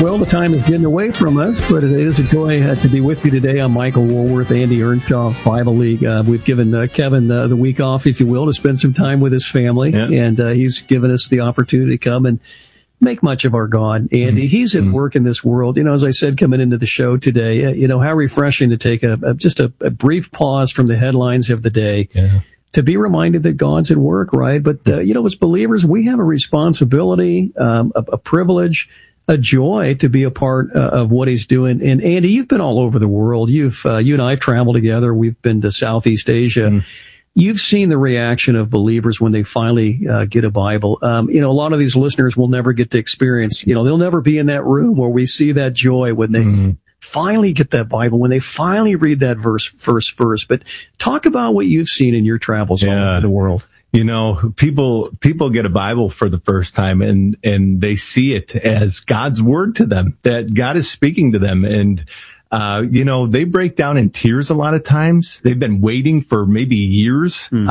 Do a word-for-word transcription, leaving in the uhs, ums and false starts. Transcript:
Well, the time is getting away from us, but it is a joy uh, to be with you today. I'm Michael Woolworth, Andy Earnshaw, Bible League. Uh, we've given uh, Kevin uh, the week off, if you will, to spend some time with his family, yeah. and uh, he's given us the opportunity to come and make much of our God. Andy, mm-hmm. he's at work in this world. You know, as I said, coming into the show today, uh, you know, how refreshing to take a, a just a, a brief pause from the headlines of the day. Yeah. To be reminded that God's at work, right? But, uh, you know, as believers, we have a responsibility, um, a, a privilege, a joy to be a part uh, of what he's doing. And Andy, you've been all over the world. You've, uh, you and I have traveled together. We've been to Southeast Asia. Mm. You've seen the reaction of believers when they finally uh, get a Bible. Um, you know, a lot of these listeners will never get to experience, you know, they'll never be in that room where we see that joy when they mm. finally get that Bible, when they finally read that verse, first verse. But talk about what you've seen in your travels yeah. all over the world. You know, people, people get a Bible for the first time and, and they see it as God's word to them, that God is speaking to them. And, uh, you know, they break down in tears a lot of times. They've been waiting for maybe years, mm.